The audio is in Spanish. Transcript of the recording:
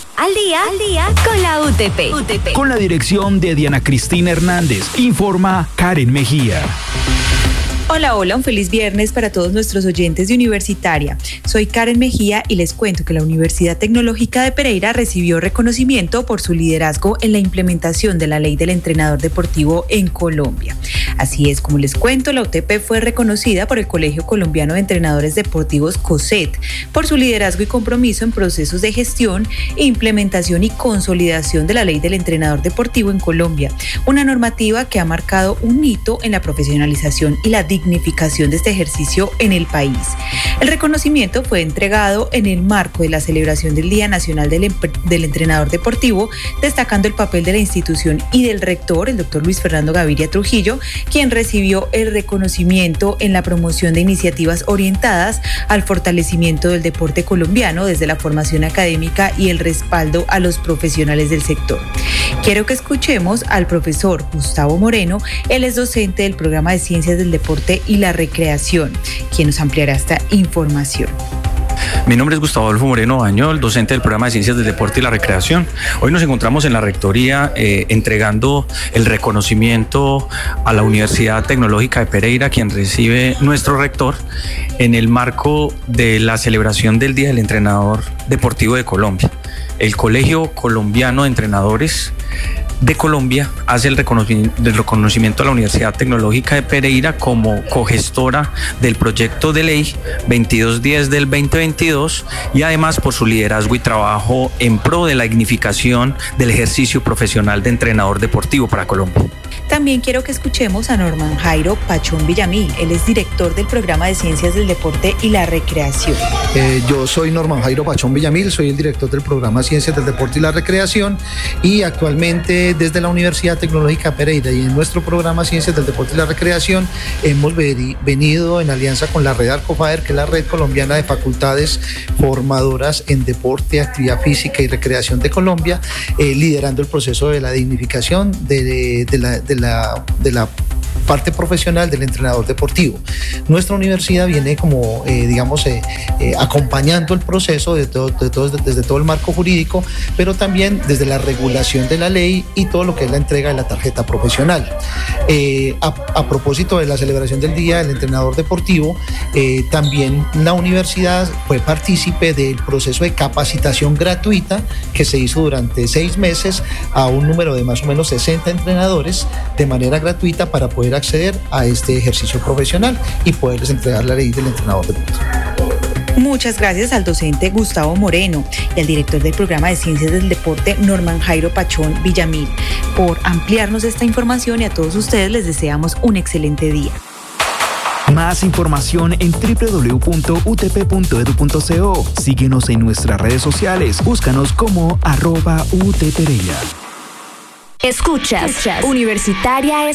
Al día con la UTP. Con la dirección de Diana Cristina Hernández, informa Karen Mejía. Hola, un feliz viernes para todos nuestros oyentes de Universitaria. Soy Karen Mejía y les cuento que la Universidad Tecnológica de Pereira recibió reconocimiento por su liderazgo en la implementación de la Ley del Entrenador Deportivo en Colombia. Así es, como les cuento, la UTP fue reconocida por el Colegio Colombiano de Entrenadores Deportivos COSET por su liderazgo y compromiso en procesos de gestión, implementación y consolidación de la Ley del Entrenador Deportivo en Colombia, una normativa que ha marcado un hito en la profesionalización y la dignificación de este ejercicio en el país. El reconocimiento fue entregado en el marco de la celebración del Día Nacional del Entrenador Deportivo, destacando el papel de la institución y del rector, el doctor Luis Fernando Gaviria Trujillo, quien recibió el reconocimiento en la promoción de iniciativas orientadas al fortalecimiento del deporte colombiano desde la formación académica y el respaldo a los profesionales del sector. Quiero que escuchemos al profesor Gustavo Moreno, él es docente del programa de Ciencias del Deporte y la Recreación, quien nos ampliará esta información. Mi nombre es Gustavo Adolfo Moreno Bañol, docente del programa de Ciencias del Deporte y la Recreación. Hoy nos encontramos en la Rectoría entregando el reconocimiento a la Universidad Tecnológica de Pereira, quien recibe nuestro rector en el marco de la celebración del Día del Entrenador Deportivo de Colombia. El Colegio Colombiano de Entrenadores de Colombia hace el reconocimiento a la Universidad Tecnológica de Pereira como cogestora del proyecto de ley 2210 del 2022 y además por su liderazgo y trabajo en pro de la dignificación del ejercicio profesional de entrenador deportivo para Colombia. También quiero que escuchemos a Norman Jairo Pachón Villamil. Él es director del programa de Ciencias del Deporte y la Recreación. Yo soy Norman Jairo Pachón Villamil, soy el director del programa Ciencias del Deporte y la Recreación y actualmente desde la Universidad Tecnológica Pereira y en nuestro programa Ciencias del Deporte y la Recreación hemos venido en alianza con la red Arcofader, que es la red colombiana de facultades formadoras en deporte, actividad física y recreación de Colombia, liderando el proceso de la dignificación de la parte profesional del entrenador deportivo. Nuestra universidad viene como, acompañando el proceso desde todo el marco jurídico, pero también desde la regulación de la ley y todo lo que es la entrega de la tarjeta profesional. A propósito de la celebración del Día del Entrenador Deportivo, también la universidad fue partícipe del proceso de capacitación gratuita que se hizo durante 6 meses a un número de más o menos 60 entrenadores de manera gratuita para poder acceder a este ejercicio profesional y poderles entregar la ley del entrenador deportivo. Muchas gracias al docente Gustavo Moreno y al director del programa de Ciencias del Deporte, Norman Jairo Pachón Villamil, por ampliarnos esta información y a todos ustedes les deseamos un excelente día. Más información en www.utp.edu.co. Síguenos en nuestras redes sociales. Búscanos como @UTPereira. Escuchas Universitaria